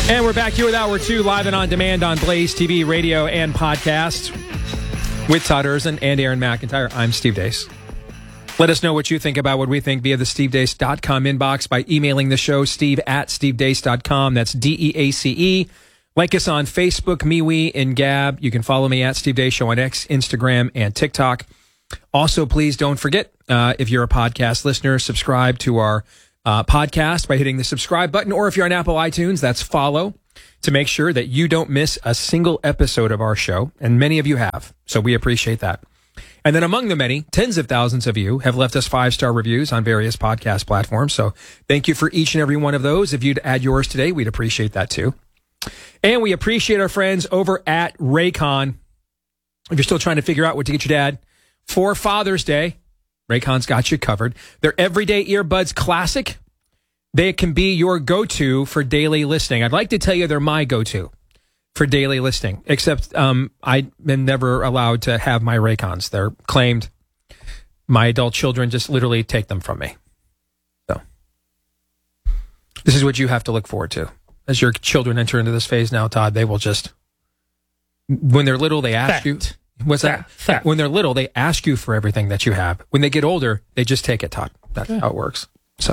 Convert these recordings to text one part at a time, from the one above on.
And we're back here with Hour 2, live and on demand on Blaze TV, radio, and podcast with Todd Erzin and Aaron McIntyre. I'm Steve Deace. Let us know what you think about what we think via the stevedeace.com inbox by emailing the show, steve@stevedeace.com. That's DEACE. Like us on Facebook, MeWe, and Gab. You can follow me at Steve Deace Show on X, Instagram, and TikTok. Also, please don't forget, if you're a podcast listener, subscribe to our podcast by hitting the subscribe button, or if you're on Apple iTunes, that's follow, to make sure that you don't miss a single episode of our show, and many of you have, so we appreciate that. And then among the many, tens of thousands of you have left us 5-star reviews on various podcast platforms, so thank you for each and every one of those. If you'd add yours today, we'd appreciate that too. And we appreciate our friends over at Raycon. If you're still trying to figure out what to get your dad for Father's Day, Raycon's got you covered. Their Everyday Earbuds Classic, they can be your go-to for daily listening. I'd like to tell you they're my go-to for daily listening, except I've been never allowed to have my Raycons. They're claimed. My adult children just literally take them from me. So this is what you have to look forward to. As your children enter into this phase now, Todd, they will just, when they're little, they ask you. What's that? Fact. When they're little, they ask you for everything that you have. When they get older, they just take it, Todd. That's how it works. So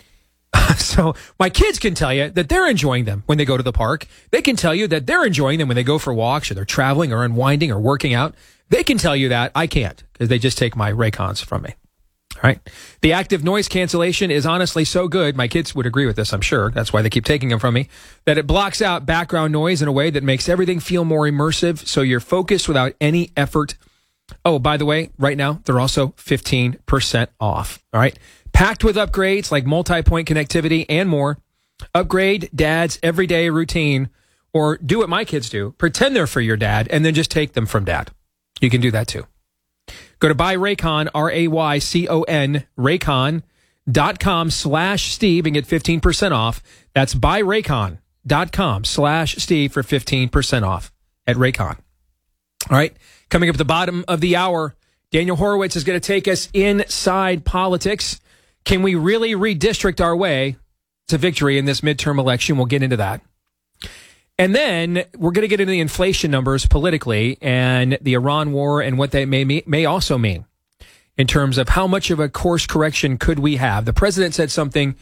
my kids can tell you that they're enjoying them when they go to the park. They can tell you that they're enjoying them when they go for walks or they're traveling or unwinding or working out. They can tell you that. I can't, because they just take my Raycons from me. All right. The active noise cancellation is honestly so good. My kids would agree with this, I'm sure. That's why they keep taking them from me. That it blocks out background noise in a way that makes everything feel more immersive, so you're focused without any effort. Oh, by the way, right now, they're also 15% off. All right. Packed with upgrades like multi-point connectivity and more. Upgrade dad's everyday routine, or do what my kids do. Pretend they're for your dad and then just take them from dad. You can do that too. Go to buy Raycon, Raycon, Raycon.com/Steve and get 15% off. That's buyraycon.com/Steve for 15% off at Raycon. All right. Coming up at the bottom of the hour, Daniel Horowitz is going to take us inside politics. Can we really redistrict our way to victory in this midterm election? We'll get into that. And then we're going to get into the inflation numbers politically and the Iran war and what they may also mean in terms of how much of a course correction could we have. The president said something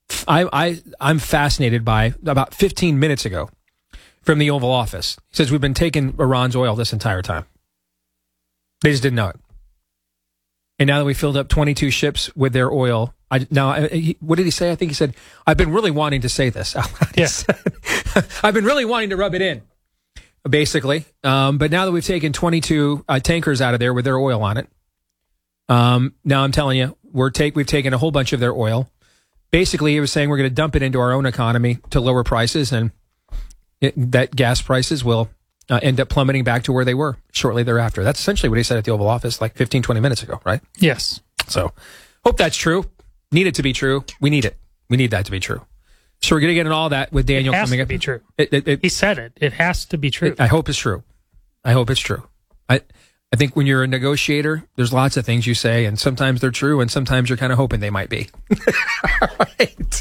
I'm fascinated by about 15 minutes ago from the Oval Office. He says we've been taking Iran's oil this entire time. They just didn't know it. And now that we filled up 22 ships with their oil, what did he say? I think he said, I've been really wanting to say this. Yes. I've been really wanting to rub it in, basically. But now that we've taken 22 tankers out of there with their oil on it, now I'm telling you, we've taken a whole bunch of their oil. Basically, he was saying we're going to dump it into our own economy to lower prices, and that gas prices will end up plummeting back to where they were shortly thereafter. That's essentially what he said at the Oval Office like 15, 20 minutes ago, right? Yes. So hope that's true. Need it to be true. We need it. We need that to be true. So we're going to get into all that with Daniel coming up. It has to be true. He said it. It has to be true. I hope it's true. I hope it's true. I think when you're a negotiator, there's lots of things you say, and sometimes they're true, and sometimes you're kind of hoping they might be. Right.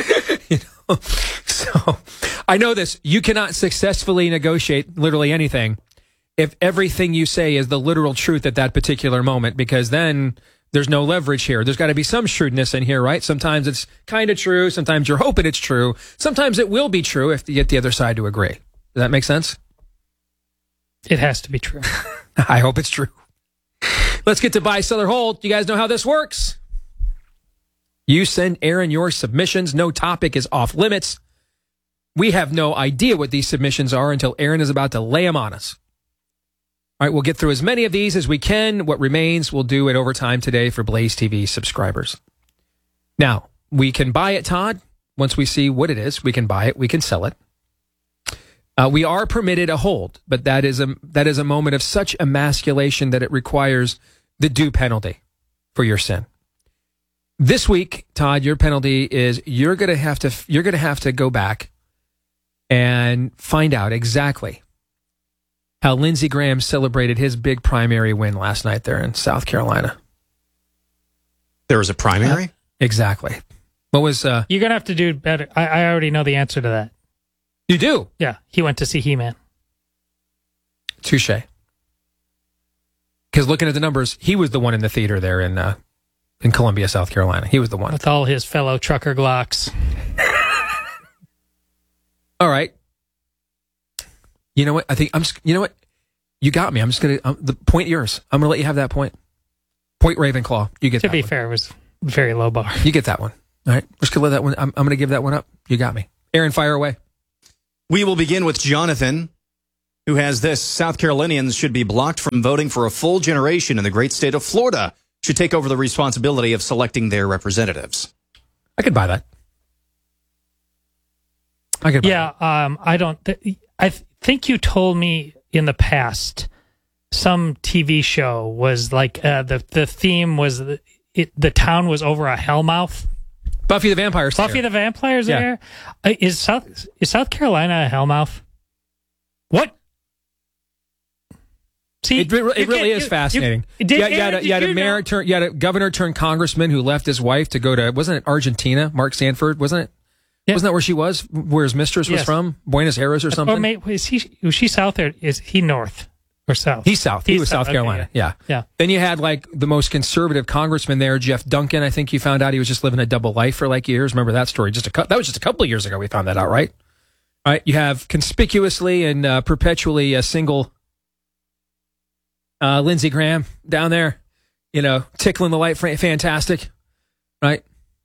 So I know this. You cannot successfully negotiate literally anything if everything you say is the literal truth at that particular moment, because then there's no leverage here. There's got to be some shrewdness in here, right? Sometimes it's kind of true. Sometimes you're hoping it's true. Sometimes it will be true if you get the other side to agree. Does that make sense? It has to be true. I hope it's true. Let's get to buy, sell, or hold. You guys know how this works. You send Aaron your submissions. No topic is off limits. We have no idea what these submissions are until Aaron is about to lay them on us. All right, we'll get through as many of these as we can. What remains, we'll do it overtime today for Blaze TV subscribers. Now, we can buy it, Todd. Once we see what it is, we can buy it. We can sell it. We are permitted a hold, but that is a moment of such emasculation that it requires the due penalty for your sin. This week, Todd, your penalty is you're going to have to go back and find out exactly how Lindsey Graham celebrated his big primary win last night there in South Carolina. There was a primary? Exactly. What was... You're going to have to do better. I already know the answer to that. You do? Yeah, he went to see He-Man. Touche. Because looking at the numbers, he was the one in the theater there in Columbia, South Carolina. He was the one. With all his fellow trucker glocks. All right. You know what? I think you know what? You got me. I'm just going to, the point yours. I'm going to let you have that point. Point Ravenclaw. You get that one. To be fair, it was very low bar. You get that one. All right. We're just going to let that one, I'm going to give that one up. You got me. Aaron, fire away. We will begin with Jonathan, who has this. South Carolinians should be blocked from voting for a full generation, and the great state of Florida should take over the responsibility of selecting their representatives. I could buy that. I could buy that. I don't. I think you told me in the past some TV show was like the theme was the town was over a hellmouth. Buffy the Vampire Slayer. Buffy the Vampire Slayer. Yeah. Is South Carolina a hellmouth? What? See, it really is fascinating. You had a governor turned congressman who left his wife to go to, wasn't it Argentina? Mark Sanford, wasn't it? Yeah. Wasn't that where she was? Where his mistress was from? Buenos Aires or something? Was she south or is he north or south? He's south. He was South Carolina. Okay, yeah. Then you had like the most conservative congressman there, Jeff Duncan. I think you found out he was just living a double life for like years. Remember that story? That was just a couple of years ago we found that out, right? All right. You have conspicuously and perpetually a single Lindsey Graham down there, tickling the light, fantastic, right?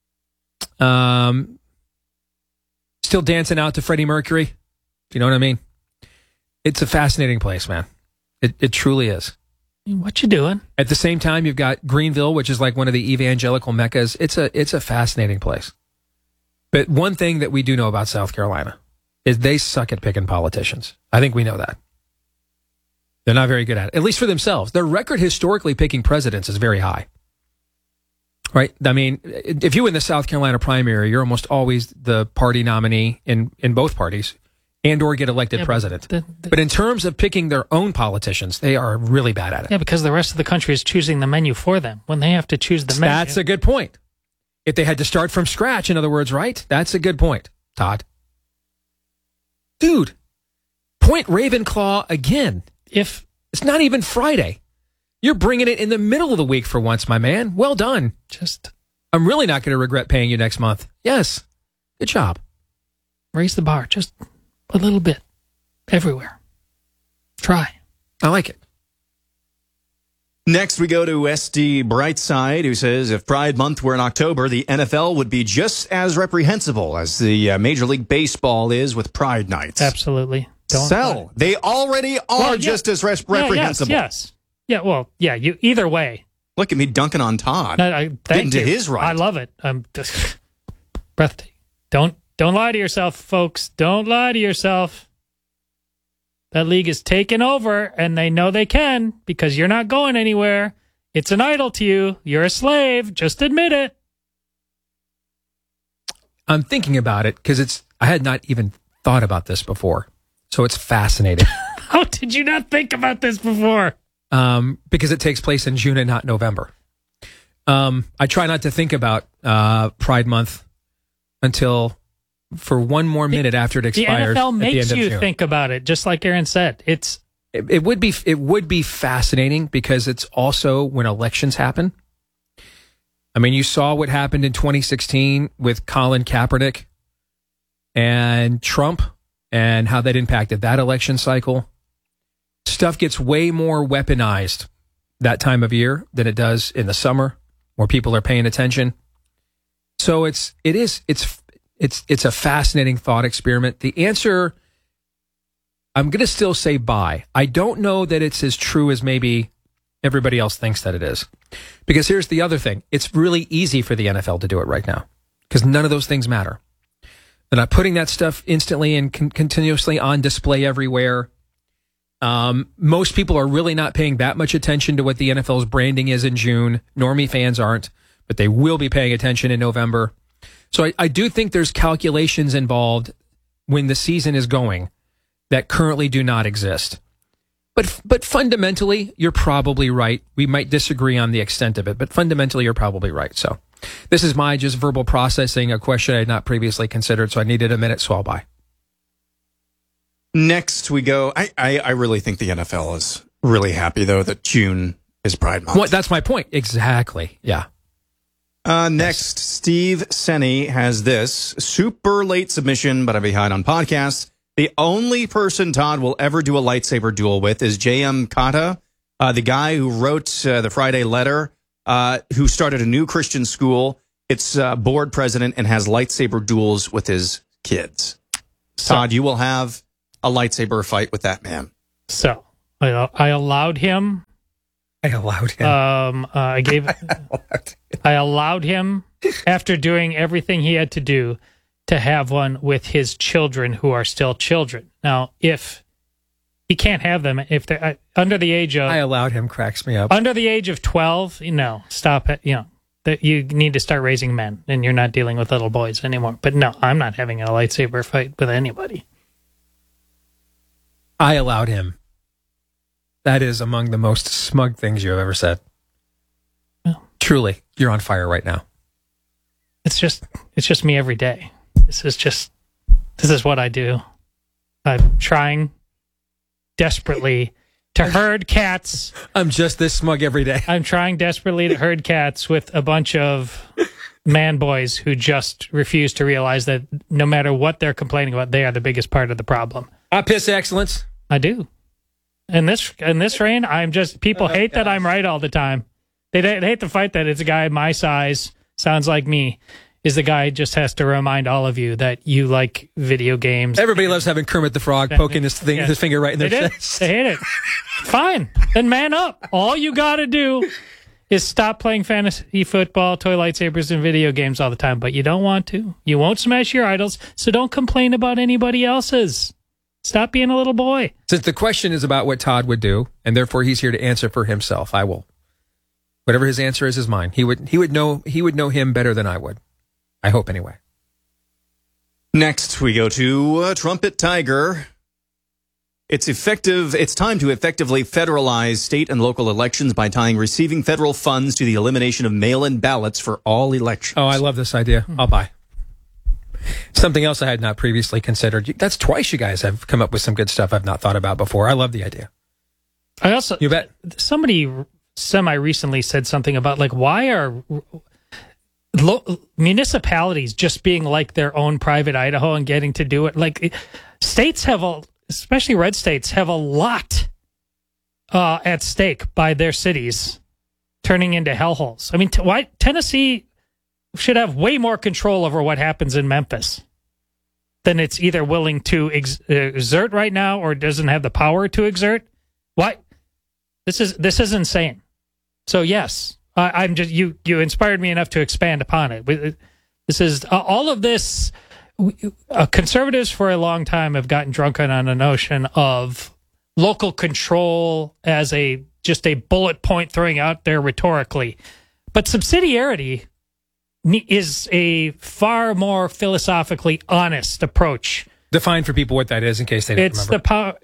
Still dancing out to Freddie Mercury. You know what I mean? It's a fascinating place, man. It truly is. What you doing? At the same time, you've got Greenville, which is like one of the evangelical meccas. It's a fascinating place. But one thing that we do know about South Carolina is they suck at picking politicians. I think we know that. They're not very good at it, at least for themselves. Their record historically picking presidents is very high. Right? I mean, if you win the South Carolina primary, you're almost always the party nominee in both parties and or get elected president. But in terms of picking their own politicians, they are really bad at it. Yeah, because the rest of the country is choosing the menu for them when they have to choose the menu. That's a good point. If they had to start from scratch, in other words, right? That's a good point, Todd. Dude, point Ravenclaw again. If it's not even Friday. You're bringing it in the middle of the week for once, my man. Well done. I'm really not going to regret paying you next month. Yes. Good job. Raise the bar just a little bit. Everywhere. Try. I like it. Next, we go to SD Brightside, who says, if Pride Month were in October, the NFL would be just as reprehensible as the Major League Baseball is with Pride Nights. Absolutely. They already are just as reprehensible. Yes. Yeah, well, yeah, either way. Look at me dunking on Todd. Getting to his right. I love it. I'm just breathtaking. Don't lie to yourself, folks. Don't lie to yourself. That league is taking over, and they know they can because you're not going anywhere. It's an idol to you. You're a slave. Just admit it. I'm thinking about it because I had not even thought about this before. So it's fascinating. How did you not think about this before? Because it takes place in June and not November. I try not to think about Pride Month until for one more minute after it expires. The NFL makes you think about it, just like Aaron said. It would be fascinating because it's also when elections happen. I mean, you saw what happened in 2016 with Colin Kaepernick and Trump and how that impacted that election cycle. Stuff gets way more weaponized that time of year than it does in the summer, where people are paying attention. So it's a fascinating thought experiment. The answer, I'm going to still say buy. I don't know that it's as true as maybe everybody else thinks that it is. Because here's the other thing. It's really easy for the NFL to do it right now because none of those things matter. They're not putting that stuff instantly and continuously on display everywhere. Most people are really not paying that much attention to what the NFL's branding is in June. Normie fans aren't, but they will be paying attention in November. So I do think there's calculations involved when the season is going that currently do not exist. But fundamentally, you're probably right. We might disagree on the extent of it, but fundamentally, you're probably right. So this is my just verbal processing a question I had not previously considered, so I needed a minute, so I'll buy. Next we go. I really think the NFL is really happy, though, that June is Pride Month. Well, that's my point. Exactly. Yeah. Next, Steve Senny has this super late submission, but I'm behind on podcasts. The only person Todd will ever do a lightsaber duel with is J.M. Kata, the guy who wrote the Friday Letter, who started a new Christian school. It's board president and has lightsaber duels with his kids. Todd, you will have a lightsaber fight with that man. So I allowed him. I allowed him, after doing everything he had to do, to have one with his children who are still children. Now, if he can't have them, if they're under the age of... I allowed him cracks me up. Under the age of 12, stop it. That you need to start raising men, and you're not dealing with little boys anymore. But no, I'm not having a lightsaber fight with anybody. I allowed him. That is among the most smug things you have ever said. Well, truly, you're on fire right now. It's just me every day. This is what I do. I'm trying desperately to herd cats. I'm just this smug every day. I'm trying desperately to herd cats with a bunch of man boys who just refuse to realize that no matter what they're complaining about, they are the biggest part of the problem. I piss excellence. I do. In this reign, people hate that I'm right all the time. They hate the fight that it's a guy my size, sounds like me, is the guy who just has to remind all of you that you like video games. Everybody loves having Kermit the Frog poking his finger right in their chest. They hate it. Fine. Then man up. All you got to do is stop playing fantasy football, toy lightsabers, and video games all the time. But you don't want to. You won't smash your idols, so don't complain about anybody else's. Stop being a little boy. Since the question is about what Todd would do, and therefore he's here to answer for himself, I will. Whatever his answer is mine. He would know him better than I would. I hope anyway. Next, we go to Trumpet Tiger. It's time to effectively federalize state and local elections by tying receiving federal funds to the elimination of mail-in ballots for all elections. Oh, I love this idea. I'll buy. Something else I had not previously considered. That's twice you guys have come up with some good stuff I've not thought about before. I love the idea. You bet. Somebody semi-recently said something about, why are municipalities just being like their own private Idaho and getting to do it? States especially red states, have a lot at stake by their cities turning into hellholes. I mean, why Tennessee should have way more control over what happens in Memphis than it's either willing to exert right now or doesn't have the power to exert. Why? This is insane. So yes, I'm just you inspired me enough to expand upon it. This is all of this. Conservatives for a long time have gotten drunken on the notion of local control as just a bullet point throwing out there rhetorically, but subsidiarity is a far more philosophically honest approach. Define for people what that is in case they don't remember.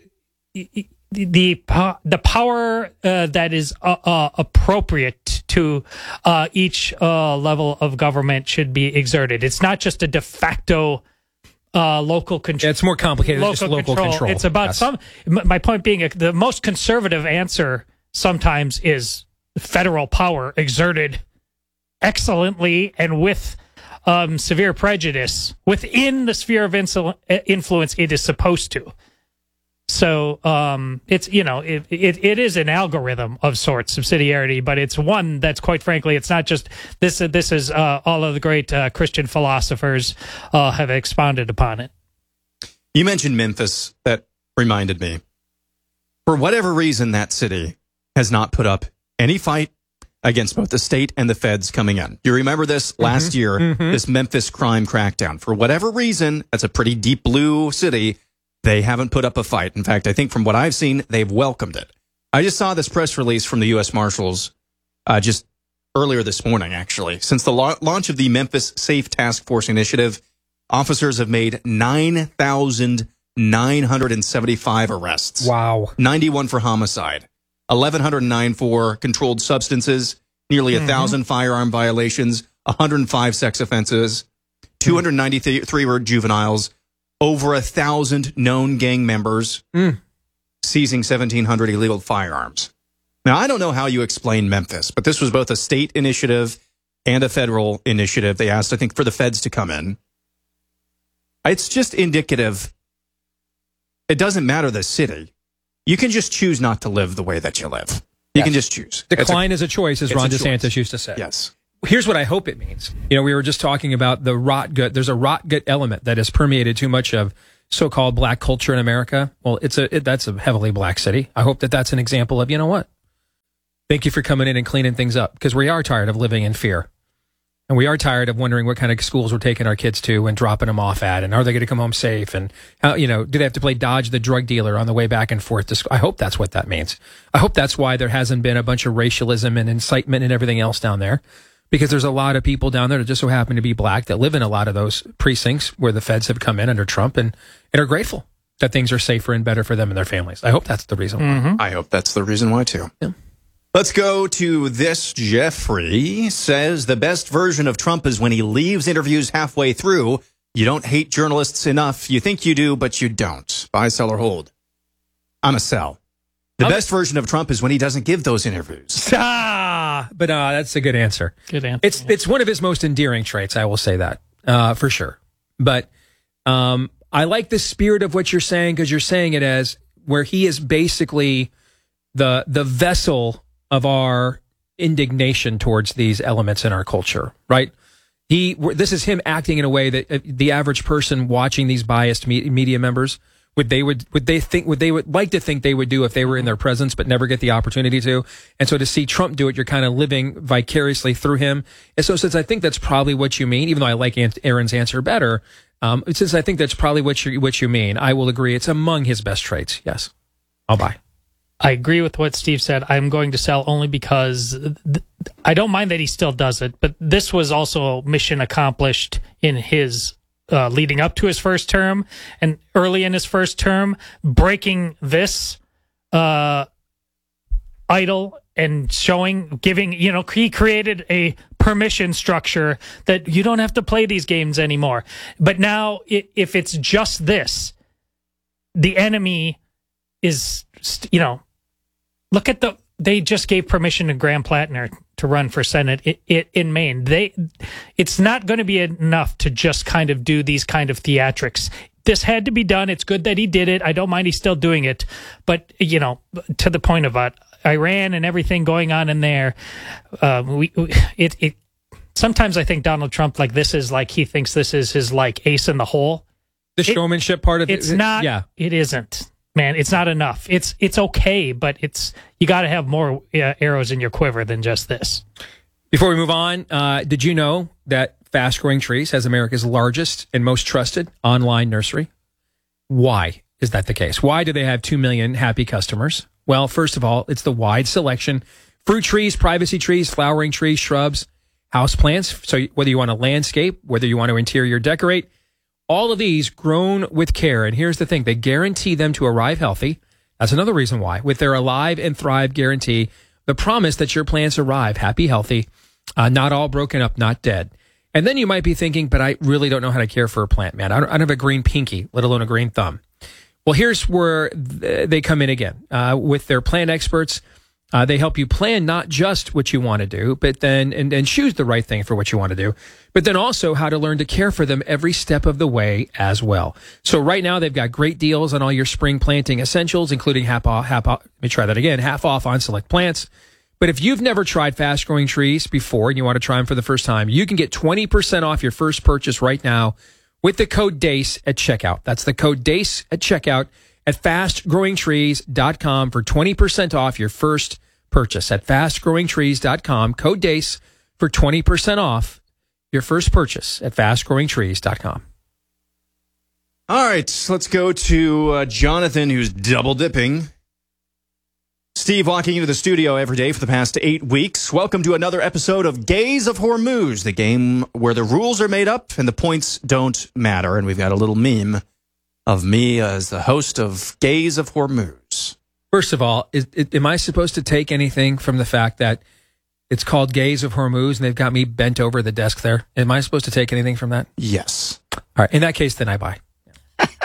The power that is appropriate to each level of government should be exerted. It's not just a de facto local control. Yeah, it's more complicated than just local control. It's about my point being the most conservative answer sometimes is federal power exerted excellently and with severe prejudice within the sphere of influence it is supposed to. So it's it is an algorithm of sorts, subsidiarity, but it's one that's quite frankly it's not just this is all of the great Christian philosophers have expounded upon it. You mentioned Memphis. That reminded me. For whatever reason, that city has not put up any fight against both the state and the feds coming in. You remember this last year, this Memphis crime crackdown. For whatever reason, that's a pretty deep blue city. They haven't put up a fight. In fact, I think from what I've seen, they've welcomed it. I just saw this press release from the U.S. Marshals just earlier this morning, actually. Since the launch of the Memphis Safe Task Force Initiative, officers have made 9,975 arrests. Wow. 91 for homicide. 1,109 for controlled substances, nearly 1,000 firearm violations, 105 sex offenses, 293 were juveniles, over 1,000 known gang members, seizing 1,700 illegal firearms. Now, I don't know how you explain Memphis, but this was both a state initiative and a federal initiative. They asked, I think, for the feds to come in. It's just indicative. It doesn't matter the city. You can just choose not to live the way that you live. You can just choose. Decline is a choice, as Ron DeSantis used to say. Yes. Here's what I hope it means. You know, we were just talking about the rot gut. There's a rot gut element that has permeated too much of so-called black culture in America. Well, that's a heavily black city. I hope that that's an example of, you know what? Thank you for coming in and cleaning things up, because we are tired of living in fear. And we are tired of wondering what kind of schools we're taking our kids to and dropping them off at, and are they going to come home safe? And how, you know, do they have to play dodge the drug dealer on the way back and forth to school? I hope that's what that means. I hope that's why there hasn't been a bunch of racialism and incitement and everything else down there, because there's a lot of people down there that just so happen to be black that live in a lot of those precincts where the feds have come in under Trump and are grateful that things are safer and better for them and their families. I hope that's the reason why. I hope that's the reason why, too. Yeah. Let's go to this. Jeffrey says the best version of Trump is when he leaves interviews halfway through. You don't hate journalists enough. You think you do, but you don't. Buy, sell, or hold. I'm a sell. The best version of Trump is when he doesn't give those interviews. But that's a good answer. Good answer. It's one of his most endearing traits. I will say that for sure. But I like the spirit of what you're saying, because you're saying it as where he is basically the vessel of our indignation towards these elements in our culture, right? This is him acting in a way that the average person watching these biased media members would like to think they would do if they were in their presence, but never get the opportunity to. And so to see Trump do it, you're kind of living vicariously through him. And so since I think that's probably what you mean, even though I like Aaron's answer better, since I think that's probably what you mean, I will agree. It's among his best traits. Yes, I'll buy. I agree with what Steve said. I'm going to sell only because I don't mind that he still does it, but this was also mission accomplished in his leading up to his first term and early in his first term, breaking this idol and he created a permission structure that you don't have to play these games anymore. But now if it's just this, the enemy is, look at they just gave permission to Graham Plattner to run for Senate in Maine. It's not going to be enough to just kind of do these kind of theatrics. This had to be done. It's good that he did it. I don't mind he's still doing it. But, to the point about Iran and everything going on in there, sometimes I think Donald Trump, this is he thinks this is his ace in the hole. The showmanship part of it. It's not. Yeah. It isn't. Man, it's not enough. It's okay, but you got to have more arrows in your quiver than just this. Before we move on, did you know that Fast Growing Trees has America's largest and most trusted online nursery? Why is that the case? Why do they have 2 million happy customers? Well, first of all, it's the wide selection: fruit trees, privacy trees, flowering trees, shrubs, houseplants. So whether you want to landscape, whether you want to interior decorate, all of these grown with care. And here's the thing. They guarantee them to arrive healthy. That's another reason why. With their Alive and Thrive guarantee, the promise that your plants arrive happy, healthy, not all broken up, not dead. And then you might be thinking, but I really don't know how to care for a plant, man. I don't have a green pinky, let alone a green thumb. Well, here's where they come in again. With their plant experts, they help you plan not just what you want to do, but then and choose the right thing for what you want to do, but then also how to learn to care for them every step of the way as well. So right now they've got great deals on all your spring planting essentials, including half off on select plants. But if you've never tried Fast Growing Trees before and you want to try them for the first time, you can get 20% off your first purchase right now with the code DACE at checkout. That's the code DACE at checkout at fastgrowingtrees.com for 20% off your first purchase. At fastgrowingtrees.com, code DACE for 20% off your first purchase at fastgrowingtrees.com. All right, let's go to Jonathan, who's double dipping. Steve walking into the studio every day for the past 8 weeks. Welcome to another episode of Gaze of Hormuz, the game where the rules are made up and the points don't matter. And we've got a little meme of me as the host of Gaze of Hormuz. First of all, am I supposed to take anything from the fact that it's called Gaze of Hormuz and they've got me bent over the desk there? Am I supposed to take anything from that? Yes. All right. In that case, then I buy.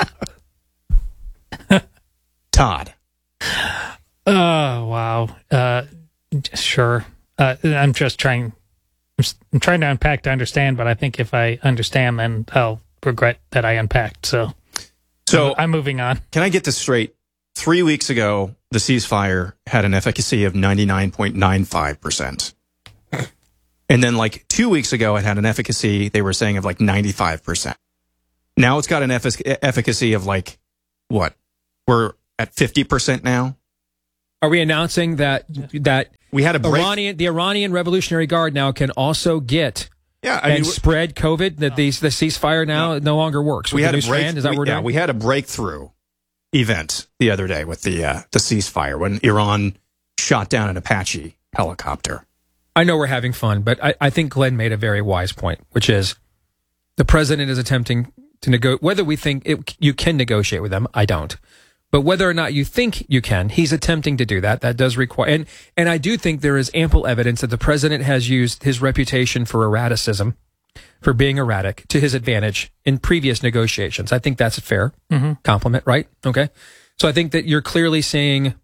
Todd. Oh, wow. Sure. I'm trying to unpack to understand, but I think if I understand, then I'll regret that I unpacked. So I'm moving on. Can I get this straight? 3 weeks ago, the ceasefire had an efficacy of 99.95%. And then like 2 weeks ago, it had an efficacy, they were saying, of like 95%. Now it's got an efficacy of like, what? We're at 50% now? Are we announcing that we had a break? The Iranian Revolutionary Guard now can also get spread COVID? That the ceasefire now no longer works. We had a strand? Is that what we're doing? We had a breakthrough event the other day with the ceasefire when Iran shot down an Apache helicopter. I know we're having fun, but I think Glenn made a very wise point, which is the president is attempting to whether we think you can negotiate with them, I don't. But whether or not you think you can, he's attempting to do that. That does require, and I do think there is ample evidence that the president has used his reputation for erraticism, for being erratic, to his advantage in previous negotiations. I think that's a fair compliment, right? Okay. So I think that you're clearly saying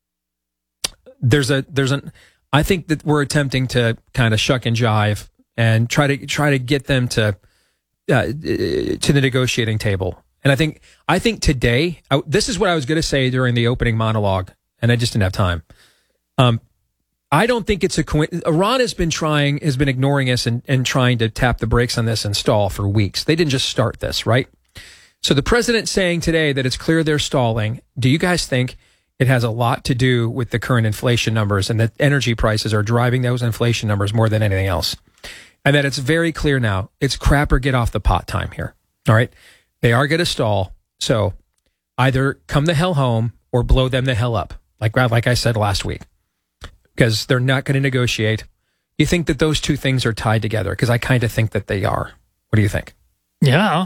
I think that we're attempting to kind of shuck and jive and try to get them to the negotiating table. And I think today, this is what I was going to say during the opening monologue, and I just didn't have time. I don't think it's a coincidence. Iran has been ignoring us and trying to tap the brakes on this and stall for weeks. They didn't just start this, right? So the president saying today that it's clear they're stalling. Do you guys think it has a lot to do with the current inflation numbers and that energy prices are driving those inflation numbers more than anything else? And that it's very clear now, it's crap or get off the pot time here. All right? They are going to stall. So either come the hell home or blow them the hell up, like I said last week, because they're not going to negotiate. You think that those two things are tied together? Because I kind of think that they are. What do you think? Yeah.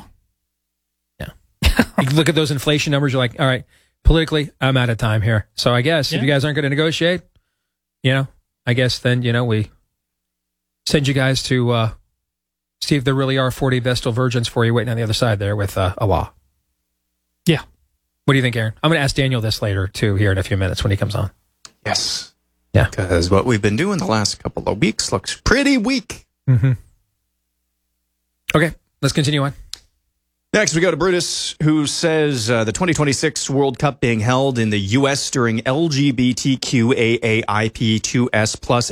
You look at those inflation numbers, you're like, all right, politically, I'm out of time here. So I guess if you guys aren't going to negotiate, I guess then, we send you guys to see if there really are 40 Vestal virgins for you waiting on the other side there with Allah. Yeah. What do you think, Aaron? I'm going to ask Daniel this later, too, here in a few minutes when he comes on. Yes. Yeah. Because what we've been doing the last couple of weeks looks pretty weak. Mm-hmm. Okay, let's continue on. Next, we go to Brutus, who says the 2026 World Cup being held in the U.S. during LGBTQAAIP2S plus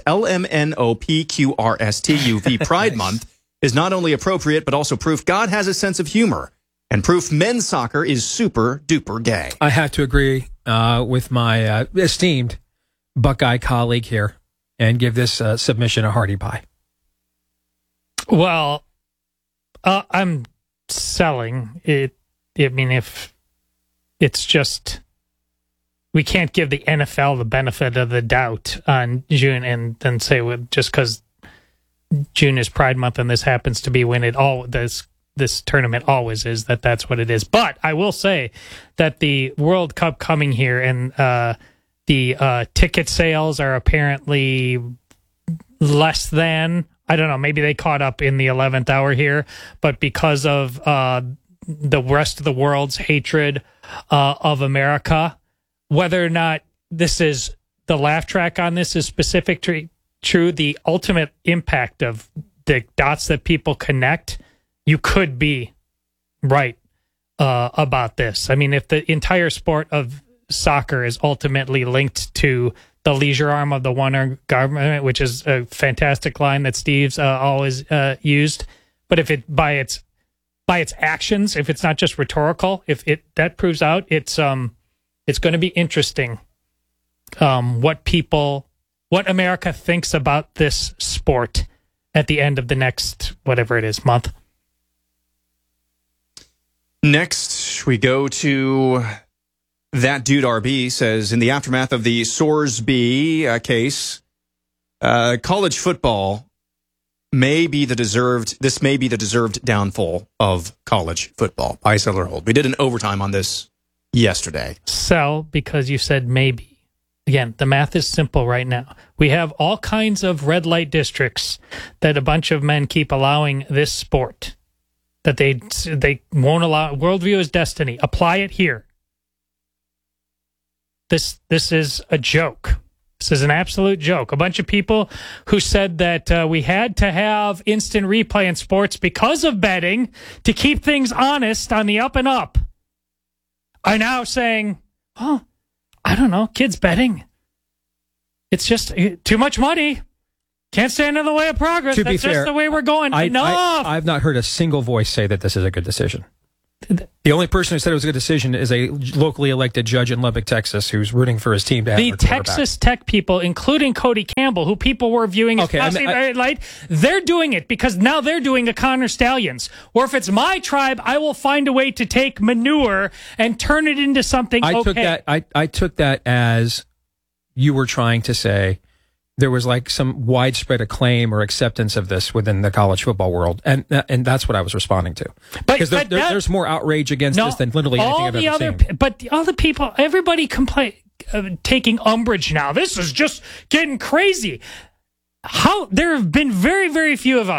LMNOPQRSTUV Pride Month is not only appropriate, but also proof God has a sense of humor and proof men's soccer is super duper gay. I have to agree with my esteemed Buckeye colleague here and give this submission a hearty pie. Well, I'm selling it. I mean, if it's just, we can't give the NFL the benefit of the doubt on June and then say, well, just because June is Pride Month and this happens to be when this tournament always is, that's what it is. But I will say that the World Cup coming here and the ticket sales are apparently less than, I don't know, maybe they caught up in the 11th hour here, but because of the rest of the world's hatred of America, whether or not this is the laugh track on this is specific true, the ultimate impact of the dots that people connect, you could be right about this. I mean, if the entire sport of soccer is ultimately linked to the leisure arm of the one-armed government, which is a fantastic line that Steve's always used. But if it by its actions, if it's not just rhetorical, if that proves out, it's going to be interesting what America thinks about this sport at the end of the next whatever it is month. Next, we go to That Dude RB says, in the aftermath of the Sorsby case, college football may be the deserved downfall of college football. Buy, sell, or hold. We did an overtime on this yesterday. Sell, because you said maybe. Again, the math is simple right now. We have all kinds of red light districts that a bunch of men keep allowing this sport, that they won't allow. Worldview is destiny. Apply it here. this is a joke. This is an absolute joke. A bunch of people who said that we had to have instant replay in sports because of betting to keep things honest on the up and up are now saying, oh, I don't know, kids betting. It's just too much money. Can't stand in the way of progress. To be That's fair, just the way we're going. Enough! I've not heard a single voice say that this is a good decision. The only person who said it was a good decision is a locally elected judge in Lubbock, Texas, who's rooting for his team to have the Texas Tech people, including Cody Campbell, who people were viewing as passing very light, they're doing it because now they're doing a Connor Stallions. Or if it's my tribe, I will find a way to take manure and turn it into something okay. I took that as you were trying to say there was like some widespread acclaim or acceptance of this within the college football world, and that's what I was responding to. Because there's more outrage against this than literally anything I've ever seen. But the other people, everybody taking umbrage now. This is just getting crazy. There have been very, very few of us